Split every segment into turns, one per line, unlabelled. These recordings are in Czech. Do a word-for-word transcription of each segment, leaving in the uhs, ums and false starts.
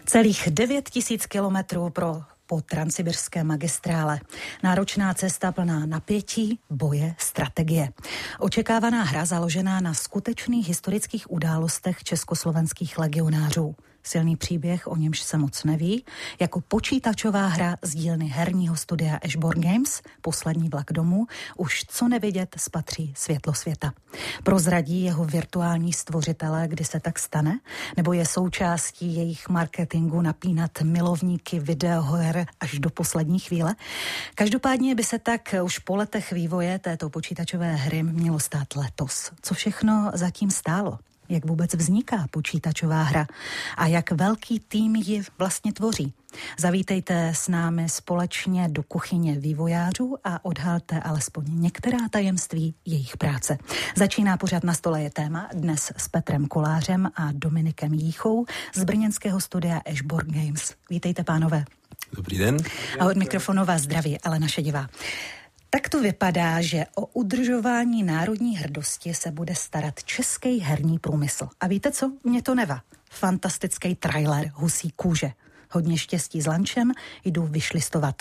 Celých devět tisíc kilometrů pro po transsibirské magistrále. Náročná cesta plná napětí, boje, strategie. Očekávaná hra založená na skutečných historických událostech československých legionářů. Silný příběh, o němž se moc neví, jako počítačová hra z dílny herního studia Ashborn Games, Poslední vlak domů, už co nevidět spatří světlo světa. Prozradí jeho virtuální stvořitelé, kdy se tak stane, nebo je součástí jejich marketingu napínat milovníky videoher až do poslední chvíle? Každopádně by se tak už po letech vývoje této počítačové hry mělo stát letos. Co všechno zatím stálo? Jak vůbec vzniká počítačová hra a jak velký tým ji vlastně tvoří. Zavítejte s námi společně do kuchyně vývojářů a odhalte alespoň některá tajemství jejich práce. Začíná pořad Na stole je téma, dnes s Petrem Kolářem a Dominikem Jíchou z brněnského studia Ashborn Games. Vítejte, pánové.
Dobrý den.
A od mikrofonu vás zdraví Alena Šedivá. Tak to vypadá, že o udržování národní hrdosti se bude starat český herní průmysl. A víte co? Mě to neva. Fantastický trailer husí kůže. Hodně štěstí s lančem, jdu vyšlistovat.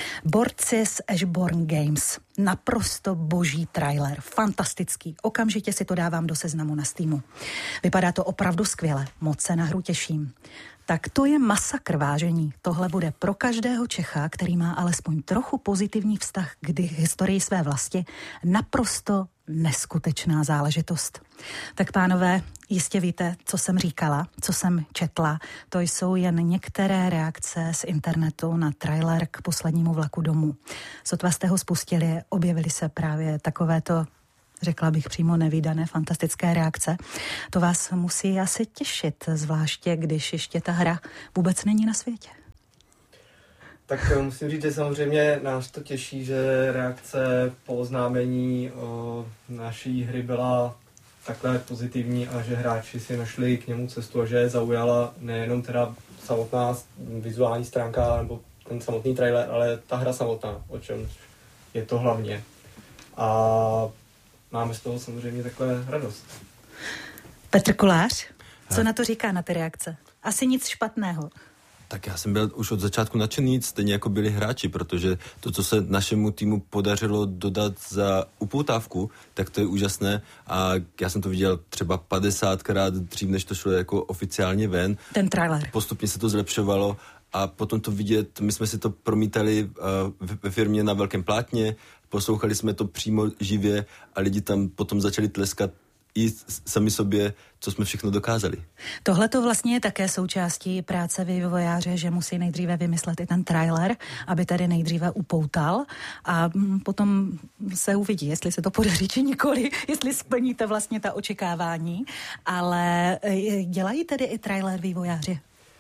Borci z Ashborn Games. Naprosto boží trailer. Fantastický. Okamžitě si to dávám do seznamu na Steamu. Vypadá to opravdu skvěle. Moc se na hru těším. Tak to je masakr, vážení. Tohle bude pro každého Čecha, který má alespoň trochu pozitivní vztah k historii své vlasti, naprosto neskutečná záležitost. Tak pánové, jistě víte, co jsem říkala, co jsem četla. To jsou jen některé reakce z internetu na trailer k Poslednímu vlaku domů. Sotva jste ho spustili, objevily se právě takovéto, řekla bych přímo nevídané, fantastické reakce. To vás musí asi těšit, zvláště když ještě ta hra vůbec není na světě.
Tak musím říct, že samozřejmě nás to těší, že reakce po oznámení o naší hry byla takhle pozitivní a že hráči si našli k němu cestu a že je zaujala nejenom teda samotná vizuální stránka nebo ten samotný trailer, ale ta hra samotná, o čem je to hlavně. A máme z toho samozřejmě takhle radost.
Petr Kolář, co na to říká, na ty reakce? Asi nic špatného.
Tak já jsem byl už od začátku nadšený, stejně jako byli hráči, protože to, co se našemu týmu podařilo dodat za upoutávku, tak to je úžasné a já jsem to viděl třeba padesátkrát dřív, než to šlo jako oficiálně ven.
Ten trailer.
Postupně se to zlepšovalo a potom to vidět, my jsme si to promítali uh, ve firmě na velkém plátně, poslouchali jsme to přímo živě a lidi tam potom začali tleskat i sami sobě, co jsme všechno dokázali.
Tohle to vlastně je také součástí práce vývojáře, že musí nejdříve vymyslet i ten trailer, aby tady nejdříve upoutal a potom se uvidí, jestli se to podaří či nikoli, jestli splníte vlastně ta očekávání, ale dělají tedy i trailer vývojáři?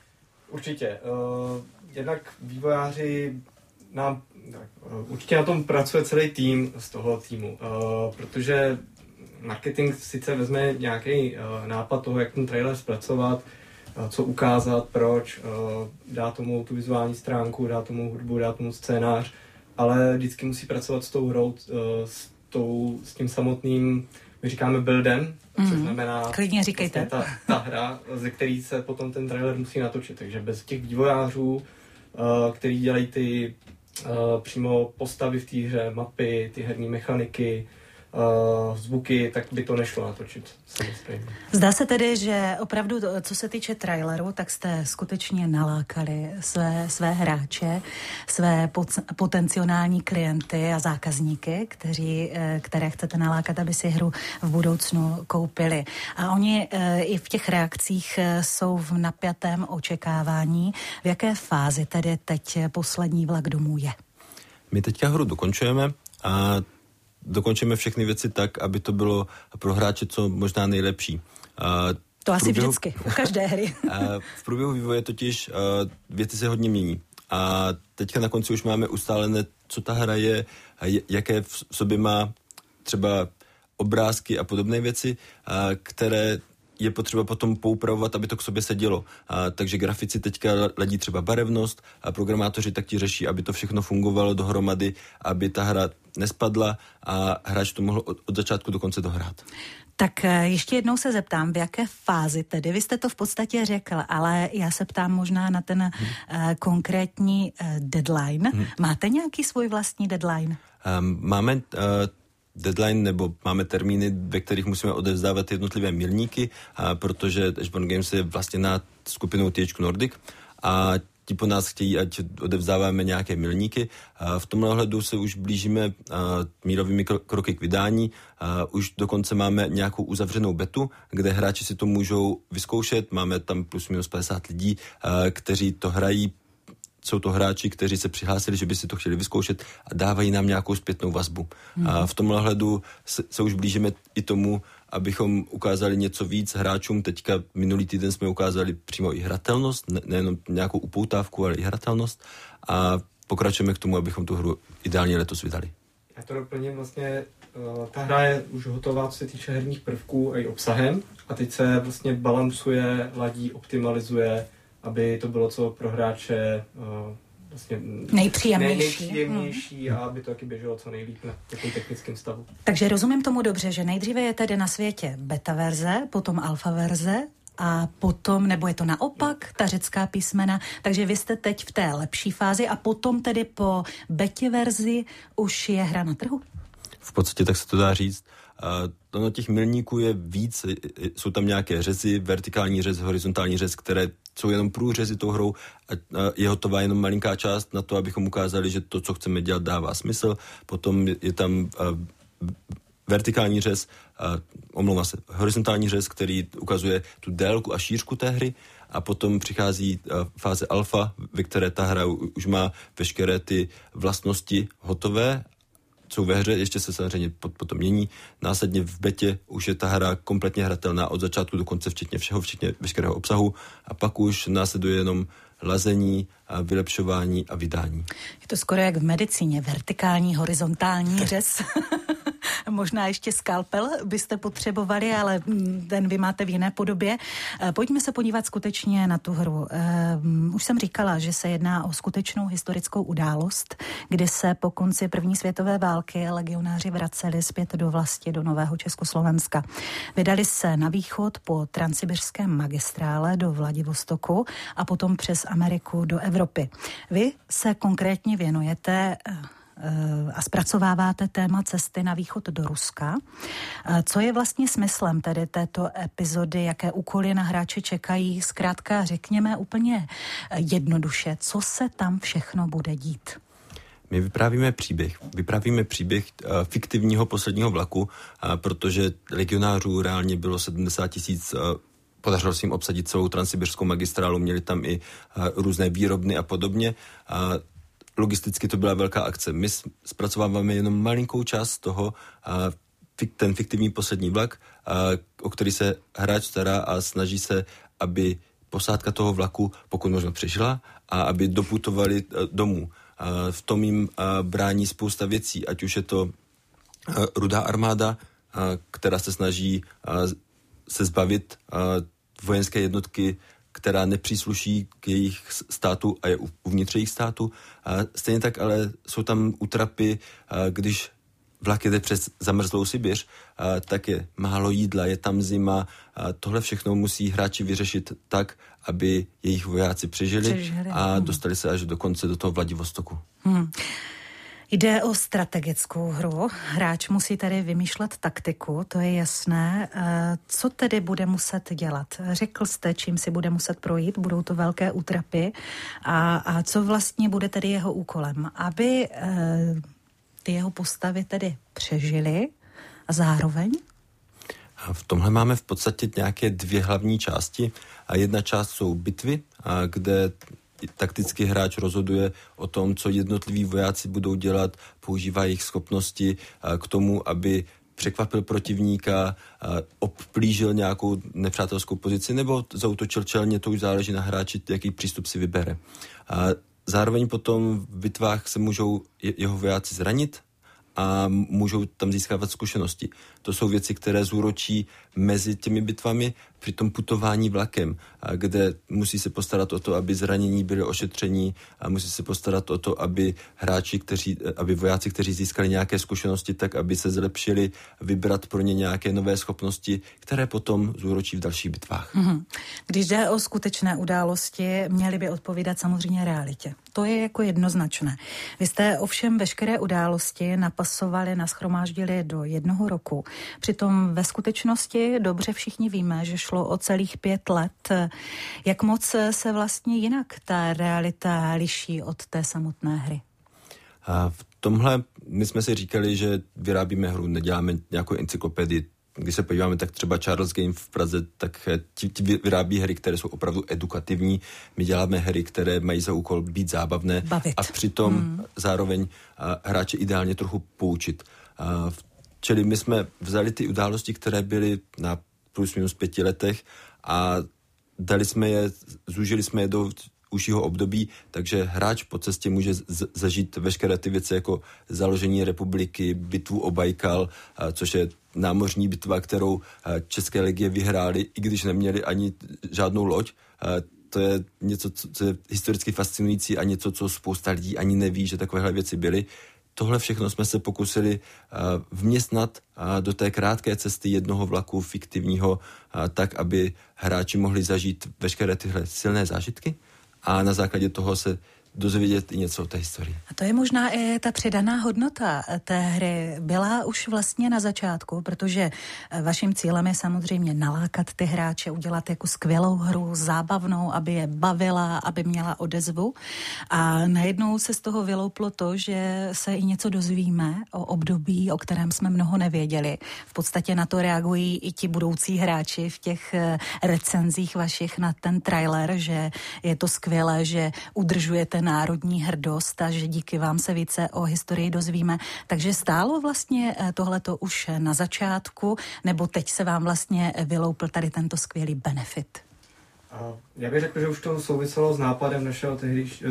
Určitě. Uh, jednak vývojáři nám, uh, určitě na tom pracuje celý tým z toho týmu, uh, protože marketing sice vezme nějaký uh, nápad toho, jak ten trailer zpracovat, uh, co ukázat, proč, uh, dá tomu tu vizuální stránku, dá tomu hudbu, dá tomu scénář, ale vždycky musí pracovat s tou hrou, uh, s, tou, s tím samotným, my říkáme buildem, mm-hmm. což znamená
klidně říkejte.
Ta, ta hra, ze který se potom ten trailer musí natočit. Takže bez těch vývojářů, uh, který dělají ty uh, přímo postavy v té hře, mapy, ty herní mechaniky, Uh, zvuky, tak by to nešlo natočit samozřejmě.
Zdá se tedy, že opravdu, co se týče traileru, tak jste skutečně nalákali své, své hráče, své potenciální klienty a zákazníky, kteří, které chcete nalákat, aby si hru v budoucnu koupili. A oni i v těch reakcích jsou v napjatém očekávání. V jaké fázi tedy teď Poslední vlak domů je?
My teďka hru dokončujeme a dokončíme všechny věci tak, aby to bylo pro hráče co možná nejlepší. A
to asi průběhu, vždycky, u každé hry.
A v průběhu vývoje totiž věci se hodně mění. A teďka na konci už máme ustálené, co ta hra je, jaké v sobě má třeba obrázky a podobné věci, které je potřeba potom poupravovat, aby to k sobě sedělo. A, takže grafici teďka ladí třeba barevnost a programátoři tak ti řeší, aby to všechno fungovalo dohromady, aby ta hra nespadla a hráč to mohl od, od začátku do konce dohrát.
Tak ještě jednou se zeptám, v jaké fázi tedy? Vy jste to v podstatě řekl, ale já se ptám možná na ten hmm. uh, konkrétní uh, deadline. Hmm. Máte nějaký svůj vlastní deadline?
Um, máme... Uh... deadline nebo máme termíny, ve kterých musíme odevzdávat jednotlivé milníky, a protože Ashbourne Games je vlastně na skupinou T H Q Nordic a ti po nás chtějí, ať odevzdáváme nějaké milníky. A v tomhle ohledu se už blížíme mírovými kroky k vydání. A už dokonce máme nějakou uzavřenou betu, kde hráči si to můžou vyzkoušet. Máme tam plus minus padesát lidí, kteří to hrají. Jsou to hráči, kteří se přihlásili, že by si to chtěli vyzkoušet a dávají nám nějakou zpětnou vazbu. Hmm. A v tomhle hledu se, se už blížíme i tomu, abychom ukázali něco víc hráčům. Teďka minulý týden jsme ukázali přímo i hratelnost, ne, nejenom nějakou upoutávku, ale i hratelnost. A pokračujeme k tomu, abychom tu hru ideálně letos vydali.
Já to doplním, vlastně uh, ta hra je už hotová, co se týče herních prvků a i obsahem. A teď se vlastně balancuje, ladí, optimalizuje, aby to bylo co pro hráče uh, vlastně
nejpříjemnější,
nejpříjemnější hmm. a aby to taky běželo co nejlíp na takovém technickém stavu.
Takže rozumím tomu dobře, že nejdříve je tedy na světě beta verze, potom alfa verze a potom, nebo je to naopak, ta řecká písmena, takže vy jste teď v té lepší fázi a potom tedy po betě verzi už je hra na trhu?
V podstatě tak se to dá říct. Uh, ono těch milníků je víc, jsou tam nějaké řezy, vertikální řez, horizontální řez, které jsou jenom průřezy tou hrou a je hotová jenom malinká část na to, abychom ukázali, že to, co chceme dělat, dává smysl. Potom je tam uh, vertikální řez, uh, omlouvám se, horizontální řez, který ukazuje tu délku a šířku té hry a potom přichází uh, fáze alfa, ve které ta hra už má veškeré ty vlastnosti hotové, jsou ve hře, ještě se samozřejmě potom mění. Následně v betě už je ta hra kompletně hratelná od začátku do konce, včetně všeho, včetně veškerého obsahu a pak už následuje jenom lazení, a vylepšování a vydání.
Je to skoro jak v medicíně, vertikální, horizontální řez. Možná ještě skalpel byste potřebovali, ale ten vy máte v jiné podobě. Pojďme se podívat skutečně na tu hru. Už jsem říkala, že se jedná o skutečnou historickou událost, kdy se po konci první světové války legionáři vraceli zpět do vlasti, do nového Československa. Vydali se na východ po transsibirském magistrále do Vladivostoku a potom přes Ameriku do Evropy. Vy se konkrétně věnujete a zpracováváte téma cesty na východ do Ruska. Co je vlastně smyslem tedy této epizody, jaké úkoly na hráče čekají? Zkrátka řekněme úplně jednoduše, co se tam všechno bude dít?
My vyprávíme příběh. Vyprávíme příběh uh, fiktivního posledního vlaku, uh, protože legionářů reálně bylo sedmdesát tisíc. Uh, podařilo se jim obsadit celou transsibirskou magistrálu, měli tam i uh, různé výrobny a podobně. Uh, Logisticky to byla velká akce. My zpracováváme jenom malinkou část toho, ten fiktivní poslední vlak, o který se hráč stará a snaží se, aby posádka toho vlaku pokud možno přežila a aby doputovali domů. V tom jim brání spousta věcí, ať už je to Rudá armáda, která se snaží se zbavit vojenské jednotky, která nepřísluší k jejich státu a je uvnitř jejich státu. A stejně tak ale jsou tam útrapy, když vlak jede přes zamrzlou Sibiř, tak je málo jídla, je tam zima. A tohle všechno musí hráči vyřešit tak, aby jejich vojáci přežili, přežili. a dostali se až do konce do toho Vladivostoku. Hmm.
Jde o strategickou hru. Hráč musí tedy vymýšlet taktiku, to je jasné. Co tedy bude muset dělat? Řekl jste, čím si bude muset projít, budou to velké útrapy. A, a co vlastně bude tedy jeho úkolem? Aby eh, ty jeho postavy tedy přežily a zároveň?
V tomhle máme v podstatě nějaké dvě hlavní části. A jedna část jsou bitvy, a kde takticky hráč rozhoduje o tom, co jednotliví vojáci budou dělat, používá jejich schopnosti k tomu, aby překvapil protivníka, obplížil nějakou nepřátelskou pozici nebo zaútočil čelně, to už záleží na hráči, jaký přístup si vybere. Zároveň potom v bitvách se můžou jeho vojáci zranit a můžou tam získávat zkušenosti. To jsou věci, které zúročí mezi těmi bitvami, při tom putování vlakem, a kde musí se postarat o to, aby zranění byly ošetření a musí se postarat o to, aby hráči, kteří, aby vojáci, kteří získali nějaké zkušenosti, tak aby se zlepšili, vybrat pro ně nějaké nové schopnosti, které potom zúročí v dalších bitvách.
Mm-hmm. Když jde o skutečné události, měly by odpovídat samozřejmě realitě. To je jako jednoznačné. Vy jste ovšem veškeré události napasovali, nashromáždili do jednoho roku. Přitom ve skutečnosti dobře všichni víme, že šlo o celých pět let. Jak moc se vlastně jinak ta realita liší od té samotné hry?
A v tomhle my jsme si říkali, že vyrábíme hru, neděláme nějakou encyklopedii. Když se podíváme, tak třeba Charles Game v Praze, tak ti, ti vyrábí hry, které jsou opravdu edukativní. My děláme hry, které mají za úkol být zábavné
Bavit.
A přitom hmm. zároveň a, hráče ideálně trochu poučit. A, čili my jsme vzali ty události, které byly na plus minus pěti letech a dali jsme je, zúžili jsme je do užšího období, takže hráč po cestě může z- zažít veškeré ty věci jako založení republiky, bitvu o Bajkal, a, což je námořní bitva, kterou a, české legie vyhrály, i když neměli ani žádnou loď. A, to je něco, co je historicky fascinující a něco, co spousta lidí ani neví, že takovéhle věci byly. Tohle všechno jsme se pokusili uh, vměstnat uh, do té krátké cesty jednoho vlaku fiktivního, uh, tak, aby hráči mohli zažít veškeré tyhle silné zážitky a na základě toho se dozvědět i něco o té historii.
A to je možná i ta přidaná hodnota té hry. Byla už vlastně na začátku, protože vaším cílem je samozřejmě nalákat ty hráče, udělat jako skvělou hru, zábavnou, aby je bavila, aby měla odezvu. A najednou se z toho vylouplo to, že se i něco dozvíme o období, o kterém jsme mnoho nevěděli. V podstatě na to reagují i ti budoucí hráči v těch recenzích vašich na ten trailer, že je to skvělé, že udržujete národní hrdost a že díky vám se více o historii dozvíme. Takže stálo vlastně tohleto už na začátku, nebo teď se vám vlastně vyloupl tady tento skvělý benefit?
Já bych řekl, že už to souviselo s nápadem našeho tehdy uh,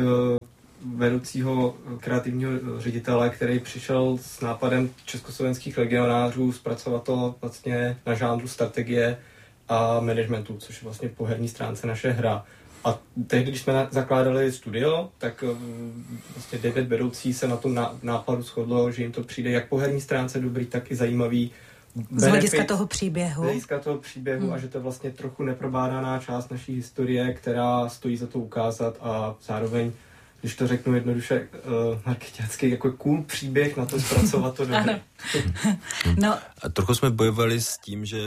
vedoucího kreativního ředitele, který přišel s nápadem československých legionářů zpracovat to vlastně na žánru strategie a managementu, což je vlastně po herní stránce naše hra. A tehdy, když jsme zakládali studio, tak vlastně devět vedoucí se na tom nápadu shodlo, že jim to přijde jak po herní stránce dobrý, tak i zajímavý benefit.
Z hlediska toho příběhu.
Z hlediska toho příběhu hmm. a že to je vlastně trochu neprobádaná část naší historie, která stojí za to ukázat a zároveň, když to řeknu jednoduše uh, marketácky, jako cool příběh na to zpracovat to dobře.
No. A trochu jsme bojovali s tím, že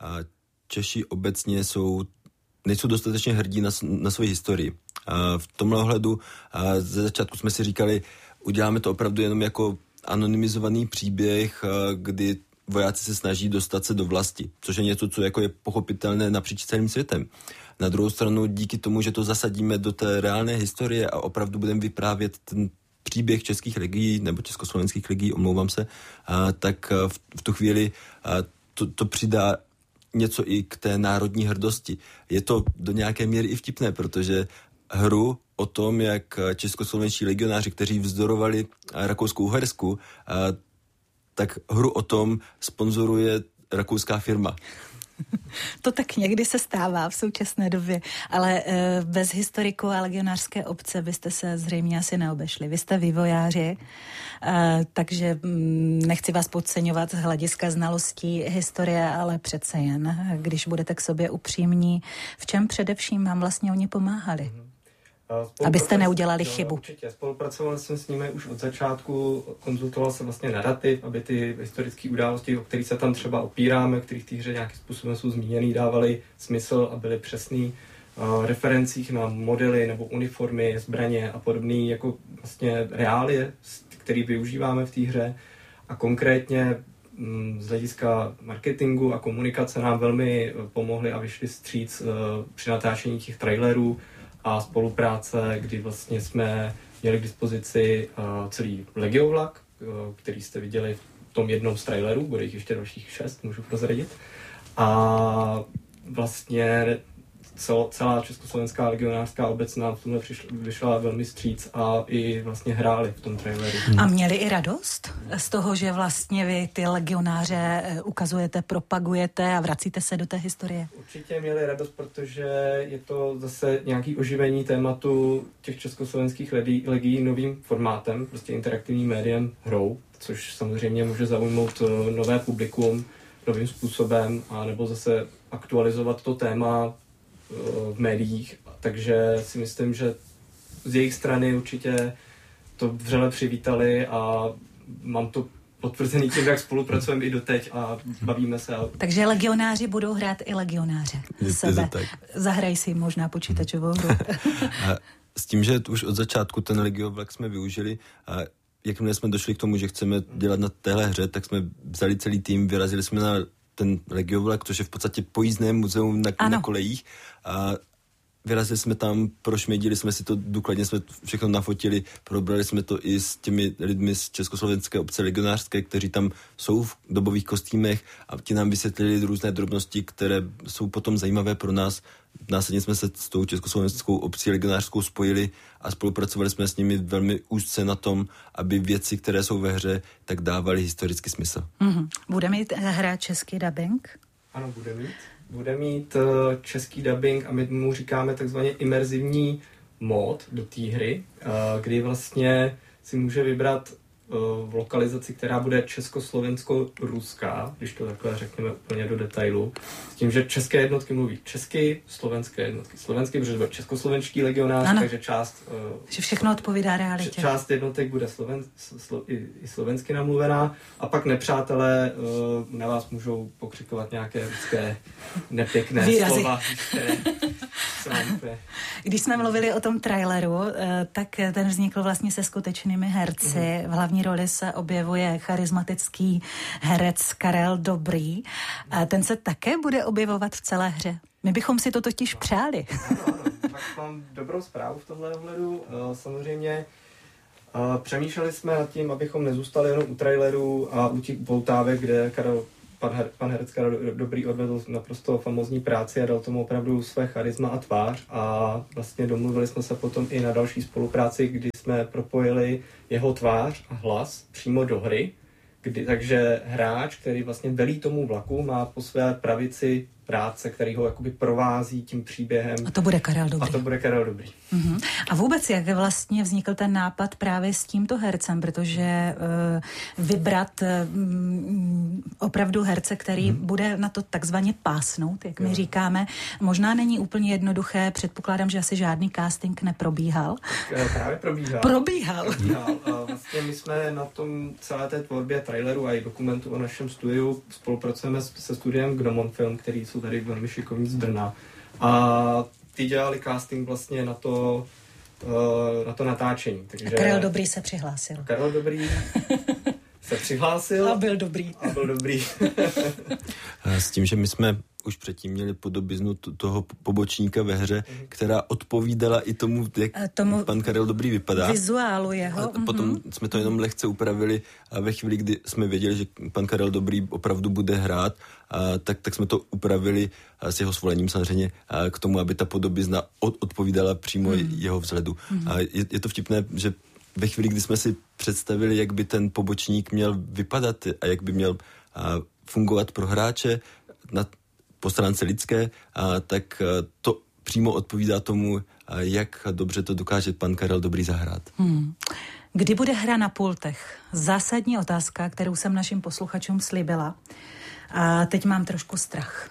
Češi obecně jsou nejsou dostatečně hrdí na, na svoji historii. A v tomhle ohledu a ze začátku jsme si říkali, uděláme to opravdu jenom jako anonymizovaný příběh, kdy vojáci se snaží dostat se do vlasti, což je něco, co jako je pochopitelné napříč celým světem. Na druhou stranu, díky tomu, že to zasadíme do té reálné historie a opravdu budeme vyprávět ten příběh českých legií nebo československých legií, omlouvám se, a, tak v, v tu chvíli a, to, to přidá něco i k té národní hrdosti. Je to do nějaké míry i vtipné, protože hru o tom, jak českoslovenští legionáři, kteří vzdorovali Rakousku-Uhersku, tak hru o tom sponzoruje rakouská firma.
To tak někdy se stává v současné době, ale e, bez historiku a legionářské obce byste se zřejmě asi neobešli. Vy jste vývojáři, e, takže m, nechci vás podceňovat z hlediska znalostí historie, ale přece jen, když budete k sobě upřímní, v čem především vám vlastně oni pomáhali? Abyste neudělali
jo,
chybu.
Určitě. Spolupracoval jsem s nimi už od začátku, konzultoval jsem vlastně narrativ, aby ty historické události, o kterých se tam třeba opíráme, kterých v té hře nějakým způsobem jsou zmíněný, dávaly smysl a byly přesný. Uh, referencích na modely nebo uniformy, zbraně a podobné jako vlastně reálie, které využíváme v té hře. A konkrétně m, z hlediska marketingu a komunikace nám velmi pomohli a vyšli vstříc uh, při natáčení těch trailerů a spolupráce, kdy vlastně jsme měli k dispozici uh, celý legiovlak, uh, který jste viděli v tom jednom z trailerů, bude jich ještě dalších šest, můžu prozradit. A vlastně cel, celá československá legionářská obec nám v tomhle přišla, vyšla velmi vstříc a i vlastně hráli v tom traileru.
Hmm. A měli i radost z toho, že vlastně vy ty legionáře ukazujete, propagujete a vracíte se do té historie?
Určitě měli radost, protože je to zase nějaký oživení tématu těch československých legií novým formátem, prostě interaktivním médiem, hrou, což samozřejmě může zaujmout nové publikum novým způsobem, a nebo zase aktualizovat to téma v médiích. Takže si myslím, že z jejich strany určitě to vřele přivítali a mám to potvrzený tím, jak spolupracujeme i doteď a bavíme se. A...
Takže legionáři budou hrát i legionáře sebe. Zahraj si možná počítačovou hru.
A s tím, že už od začátku ten legiovlak jsme využili a jakmile jsme došli k tomu, že chceme dělat na téhle hře, tak jsme vzali celý tým, vyrazili jsme na ten legiovlak, což je v podstatě pojízdné muzeum na, na kolejích. A vyrazili jsme tam, prošmědili jsme si to důkladně, jsme všechno nafotili, probrali jsme to i s těmi lidmi z československé obce legionářské, kteří tam jsou v dobových kostýmech a ti nám vysvětlili různé drobnosti, které jsou potom zajímavé pro nás. Následně jsme se s tou československou obcí legionářskou spojili a spolupracovali jsme s nimi velmi úzce na tom, aby věci, které jsou ve hře, tak dávaly historický smysl.
Mm-hmm. Bude mít hra český dubbing?
Ano, bude mít. Bude mít uh, český dubbing a my mu říkáme takzvaně imerzivní mód do té hry, uh, kdy vlastně si může vybrat uh, v lokalizaci, která bude československo-ruská, když to takhle řekneme úplně do detailu, s tím, že české jednotky mluví česky, slovenské jednotky slovensky, protože bude československý legionář, takže část... Uh,
že všechno odpovídá realitě.
Část jednotek bude sloven, slo, i, i slovensky namluvená a pak nepřátelé uh, na vás můžou pokřikovat nějaké lidské nepěkné
výrazy.
Slova. Které,
Když jsme mluvili o tom traileru, uh, tak ten vznikl vlastně se skutečnými herci. Mm. V hlavní roli se objevuje charismatický herec Karel Dobrý. Uh, ten se také bude objevovat v celé hře. My bychom si to totiž přáli.
Ano, ano. Tak mám dobrou zprávu v tomhle ohledu. Samozřejmě přemýšleli jsme nad tím, abychom nezůstali jenom u traileru a u těch poutávek, kde Karel, pan, her, pan herec Karel Dobrý odvedl naprosto famózní práci a dal tomu opravdu své charisma a tvář. A vlastně domluvili jsme se potom i na další spolupráci, kdy jsme propojili jeho tvář a hlas přímo do hry. Kdy, takže hráč, který vlastně velí tomu vlaku, má po své pravici práce, který ho jakoby provází tím příběhem.
A to bude Karel Dobrý.
A to bude Karel Dobrý.
Uh-huh. A vůbec, jak vlastně vznikl ten nápad právě s tímto hercem, protože uh, vybrat uh, opravdu herce, který uh-huh. bude na to takzvaně pásnout, jak my uh-huh. říkáme, možná není úplně jednoduché, předpokládám, že asi žádný casting neprobíhal.
Tak, právě probíhal.
Probíhal.
probíhal. A vlastně my jsme na tom celé té tvorbě traileru a i dokumentu o našem studiu spolupracujeme se studiem Gnomon Film, který jsou tady velmi šikovní z Brna. A ty dělali casting vlastně na to, uh, na to natáčení. Takže...
A Karel Dobrý se přihlásil.
Karel Dobrý se přihlásil.
A byl dobrý.
A byl dobrý.
S tím, že my jsme už předtím měli podobiznu toho pobočníka ve hře, mm-hmm. která odpovídala i tomu, jak tomu pan Karel Dobrý vypadá.
Vizuálu jeho.
A potom mm-hmm. jsme to jenom lehce upravili a ve chvíli, kdy jsme věděli, že pan Karel Dobrý opravdu bude hrát, a tak, tak jsme to upravili a s jeho svolením samozřejmě a k tomu, aby ta podobizna od, odpovídala přímo mm-hmm. jeho vzhledu. Mm-hmm. A je, je to vtipné, že ve chvíli, kdy jsme si představili, jak by ten pobočník měl vypadat a jak by měl a, fungovat pro hráče na po stránce lidské, a tak to přímo odpovídá tomu, a jak dobře to dokáže pan Karel Dobrý zahrát.
Hmm. Kdy bude hra na pultech? Zásadní otázka, kterou jsem našim posluchačům slíbila. A teď mám trošku strach.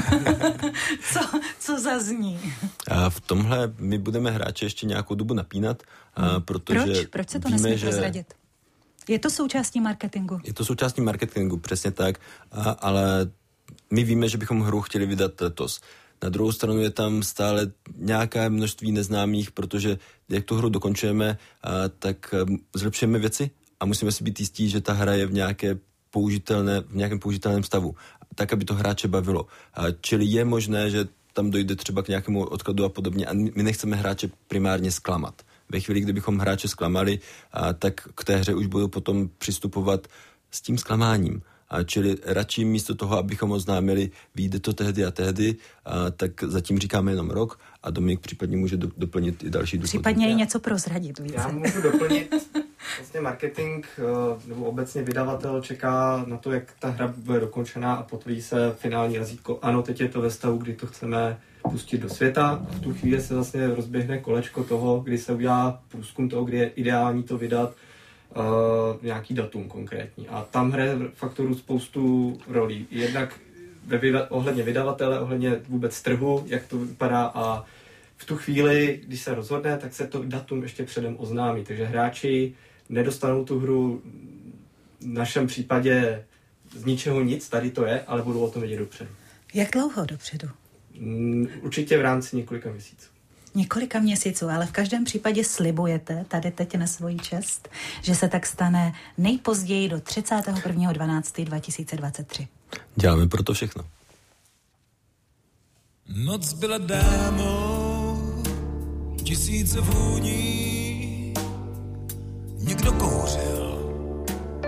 co, co zazní?
A v tomhle my budeme hráče ještě nějakou dobu napínat, a protože
Proč? Proč se to
víme,
nesmí
že...
prozradit? Je to součástí marketingu?
Je to součástí marketingu, přesně tak, a, ale my víme, že bychom hru chtěli vydat letos. Na druhou stranu je tam stále nějaké množství neznámých, protože jak tu hru dokončujeme, a, tak a, zlepšujeme věci a musíme si být jistí, že ta hra je v, nějaké použitelné, v nějakém použitelném stavu, tak, aby to hráče bavilo. A, čili je možné, že tam dojde třeba k nějakému odkladu a podobně a my nechceme hráče primárně zklamat. Ve chvíli, kdybychom hráče zklamali, a, tak k té hře už budou potom přistupovat s tím zklamáním. A čili radši místo toho, abychom oznámili, vyjde to tehdy a tehdy, a tak zatím říkáme jenom rok a Dominik případně může do, doplnit i další důvody.
Případně i něco prozradit více.
Já můžu doplnit, vlastně marketing nebo obecně vydavatel čeká na to, jak ta hra bude dokončená a potvrdí se finální razítko. Ano, teď je to ve stavu, kdy to chceme pustit do světa. V tu chvíli se vlastně rozběhne kolečko toho, kdy se udělá průzkum toho, kdy je ideální to vydat, uh, nějaký datum konkrétní. A tam hraje faktoru spoustu rolí. Jednak ve vyda- ohledně vydavatele, ohledně vůbec trhu, jak to vypadá a v tu chvíli, když se rozhodne, tak se to datum ještě předem oznámí. Takže hráči nedostanou tu hru v našem případě z ničeho nic, tady to je, ale budou o tom vědět dopředu.
Jak dlouho dopředu?
Určitě v rámci několika měsíců.
Několika měsíců, ale v každém případě slibujete tady teď na svoji čest, že se tak stane nejpozději do třicátého prvního dvanáctého dva tisíce dvacet tři.
Děláme proto všechno.
Noc byla dámou, tisíce vůní, někdo kouřil,